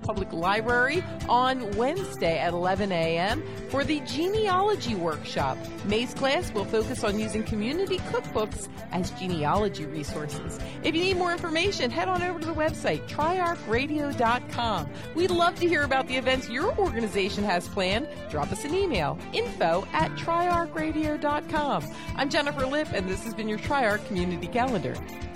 Public Library on Wednesday at 11 a.m. for the genealogy workshop. May's class will focus on using community cookbooks as genealogy resources. If you need more information, head on over to the website, triarchradio.com. We'd love to hear about the events your organization has planned. Drop us an email, info@triarchradio.com. I'm Jennifer Lipp, and this has been your Triarch Community Calendar.